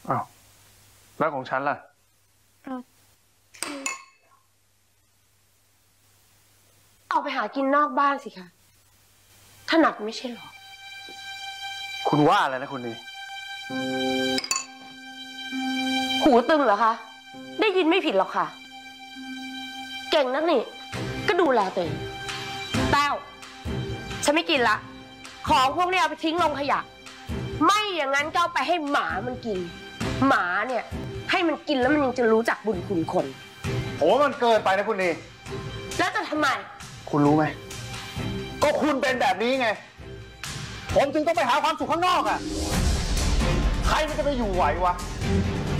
อ้าวแล้วของฉันล่ะเอาไปหากินนอกบ้านสิคะถนัดไม่ใช่หรอคุณว่าอะไรนะคุณนีหูตึงเหรอคะได้ยินไม่ผิดหรอกค่ะเก่งนักนี่ก็ดูแลตัวเองแต้วฉันไม่กินละของพวกนี้เอาไปทิ้งลงขยะไม่อย่างนั้นก็เอาไปให้หมามันกินหมาเนี่ยให้มันกินแล้วมันยังจะรู้จักบุญคุณคนผมว่ามันเกินไปนะคุณนีแล้วจะทำไมคุณรู้ไหมก็คุณเป็นแบบนี้ไงผมจึงต้องไปหาความสุขข้างนอกอ่ะใครมันจะไปอยู่ไหววะ